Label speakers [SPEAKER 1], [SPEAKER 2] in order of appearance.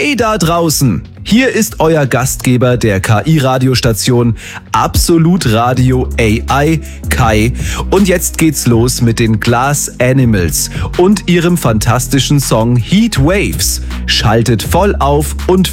[SPEAKER 1] Hey da draußen! Hier ist euer Gastgeber der KI-Radiostation Absolut Radio AI, Kai. Und jetzt geht's los mit den Glass Animals und ihrem fantastischen Song Heat Waves. Schaltet voll auf und